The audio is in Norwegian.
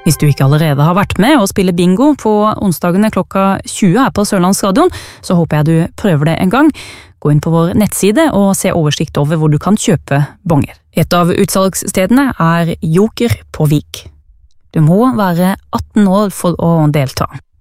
Hvis du ikke allerede har vært med og spiller bingo på onsdagene klokka 20 her på Sørlandsradion, så håper jeg du prøver det en gang. Gå inn på vår nettside og se oversikt over hvor du kan kjøpe bonger. Et av utsalgsstedene er Joker på Vik. Du må være 18 år for å delta.